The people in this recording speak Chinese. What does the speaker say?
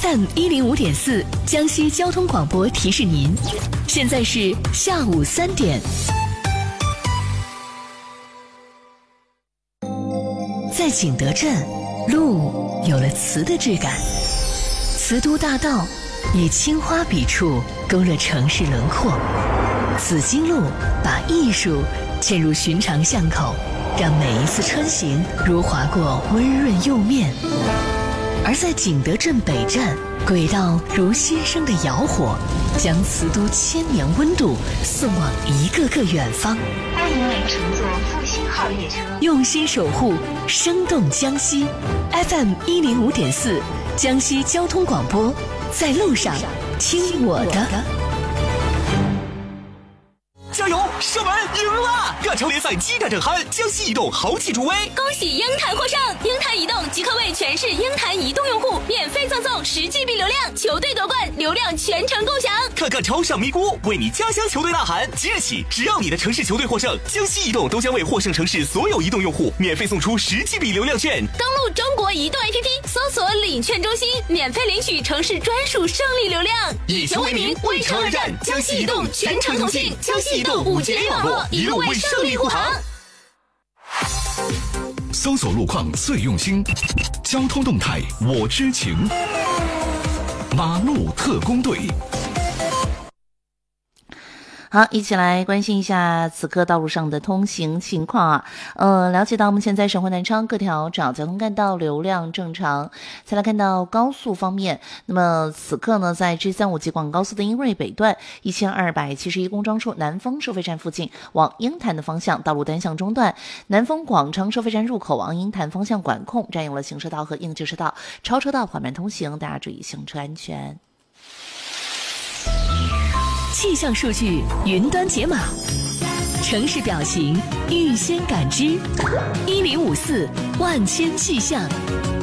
FM 105.4江西交通广播提示您，现在是下午3点。在景德镇，路有了瓷的质感，瓷都大道以青花笔触勾勒城市轮廓，紫荆路把艺术嵌入寻常巷口，让每一次穿行如划过温润釉面。而在景德镇北站，轨道如新生的窑火，将瓷都千年温度送往一个个远方。 欢迎您乘坐复兴号列车， 用心守护生动江西。 FM 105.4江西交通广播，在路上听我的。 加油！射门赢了！亚超联赛激战正酣，江西移动豪气助威， 恭喜鹰潭获胜！鹰潭移动即刻为全市鹰潭移动用户免费赠送10GB 流量，球队夺冠，流量全程共享。 看看超上咪咕，为你家乡球队呐喊！即日起，只要你的城市球队获胜，江西移动都将为获胜城市所有移动用户免费送出10GB 流量券。 登录中国移动 APP， 搜索领券中心，免费领取城市专属胜利流量。 以球为名，为城而战，江西移动全程同庆，江西移动5G 网络，一路为胜利护航。 搜索路况最用心，交通动态我知情，马路特工队。 好，一起来关心一下此刻道路上的通行情况啊。了解到目前在省会南昌各条主要交通干道流量正常。再来看到高速方面，那么此刻呢，在 G35 京广高速的英瑞北段1271公庄处南丰收费站附近往鹰潭的方向道路单向中断，南丰广昌收费站入口往鹰潭方向管控，占用了行车道和应急车道，超车道缓慢通行，大家注意行车安全。 气象数据云端解码，城市表情预先感知，1054万千气象。